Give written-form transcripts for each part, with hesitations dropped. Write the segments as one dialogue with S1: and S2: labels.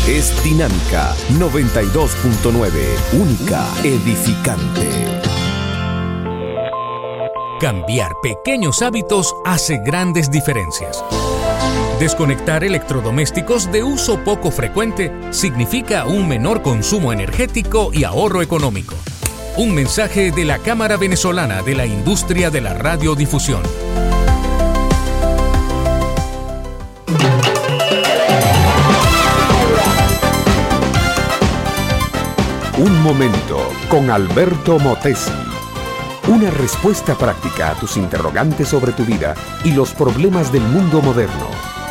S1: es Dinámica 92.9, única, edificante.
S2: Cambiar pequeños hábitos hace grandes diferencias. Desconectar electrodomésticos de uso poco frecuente significa un menor consumo energético y ahorro económico. Un mensaje de la Cámara Venezolana de la Industria de la Radiodifusión.
S1: Un momento con Alberto Motesi. Una respuesta práctica a tus interrogantes sobre tu vida y los problemas del mundo moderno.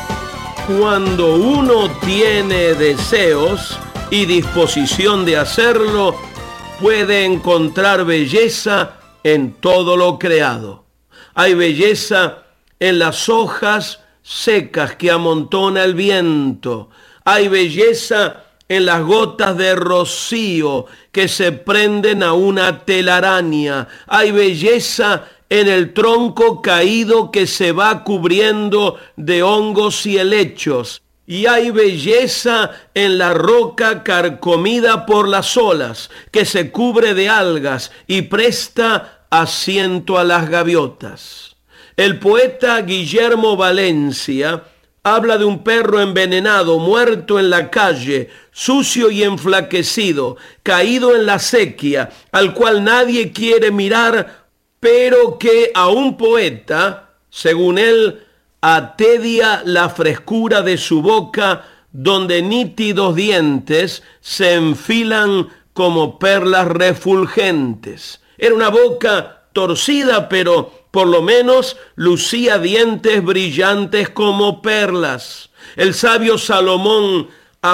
S3: Cuando uno tiene deseos y disposición de hacerlo, puede encontrar belleza en todo lo creado. Hay belleza en las hojas secas que amontona el viento. Hay belleza en las gotas de rocío que se prenden a una telaraña. Hay belleza en el tronco caído que se va cubriendo de hongos y helechos. Y hay belleza en la roca carcomida por las olas, que se cubre de algas y presta asiento a las gaviotas. El poeta Guillermo Valencia habla de un perro envenenado, muerto en la calle, sucio y enflaquecido, caído en la sequía, al cual nadie quiere mirar, pero que a un poeta, según él, atedia la frescura de su boca, donde nítidos dientes se enfilan como perlas refulgentes. Era una boca torcida, pero por lo menos lucía dientes brillantes como perlas. El sabio Salomón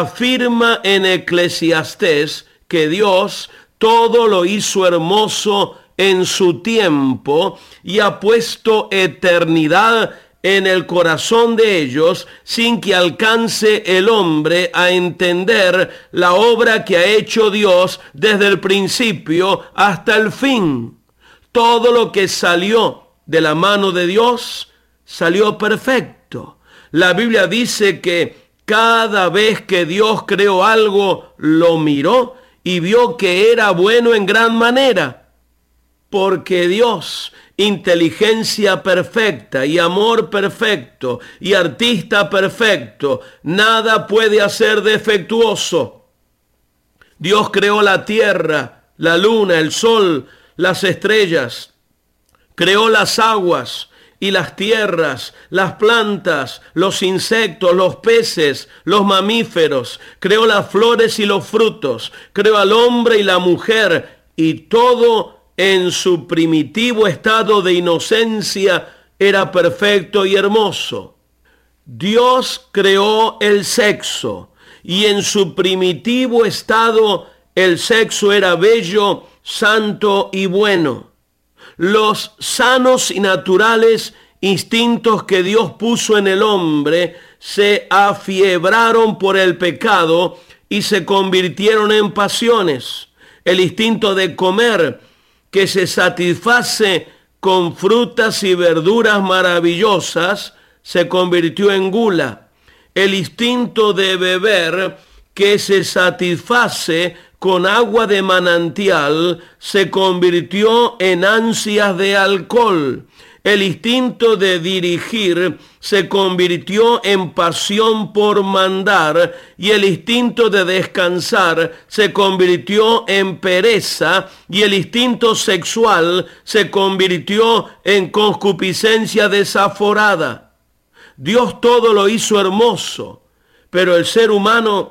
S3: afirma en Eclesiastés que Dios todo lo hizo hermoso en su tiempo y ha puesto eternidad en el corazón de ellos sin que alcance el hombre a entender la obra que ha hecho Dios desde el principio hasta el fin. Todo lo que salió de la mano de Dios salió perfecto. La Biblia dice que cada vez que Dios creó algo, lo miró y vio que era bueno en gran manera. Porque Dios, inteligencia perfecta y amor perfecto y artista perfecto, nada puede hacer defectuoso. Dios creó la tierra, la luna, el sol, las estrellas. Creó las aguas y las tierras, las plantas, los insectos, los peces, los mamíferos. Creó las flores y los frutos. Creó al hombre y la mujer. Y todo en su primitivo estado de inocencia era perfecto y hermoso. Dios creó el sexo. Y en su primitivo estado el sexo era bello, santo y bueno. Los sanos y naturales instintos que Dios puso en el hombre se afiebraron por el pecado y se convirtieron en pasiones. El instinto de comer, que se satisface con frutas y verduras maravillosas, se convirtió en gula. El instinto de beber, que se satisface con agua de manantial, se convirtió en ansias de alcohol. El instinto de dirigir se convirtió en pasión por mandar, y el instinto de descansar se convirtió en pereza, y el instinto sexual se convirtió en concupiscencia desaforada. Dios todo lo hizo hermoso, pero el ser humano,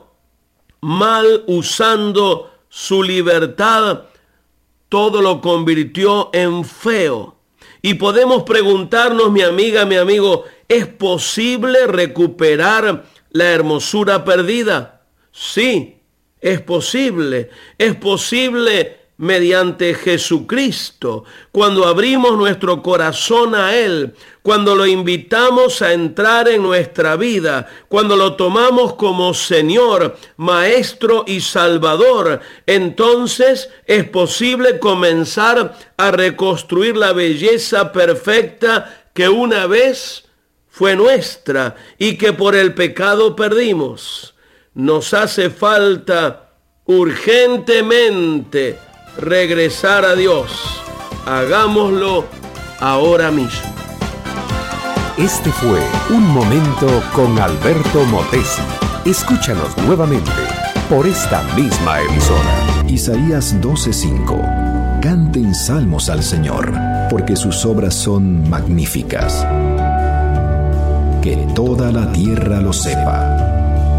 S3: mal usando su libertad, todo lo convirtió en feo. Y podemos preguntarnos, mi amiga, mi amigo, ¿es posible recuperar la hermosura perdida? Sí, es posible. Es posible mediante Jesucristo, cuando abrimos nuestro corazón a Él, cuando lo invitamos a entrar en nuestra vida, cuando lo tomamos como Señor, Maestro y Salvador. Entonces es posible comenzar a reconstruir la belleza perfecta que una vez fue nuestra y que por el pecado perdimos. nos hace falta urgentemente regresar a Dios. Hagámoslo ahora mismo.
S1: Este fue Un Momento con Alberto Motesi. Escúchanos nuevamente por esta misma emisora.
S4: Isaías 12:5. Canten salmos al Señor, porque sus obras son magníficas. Que toda la tierra lo sepa.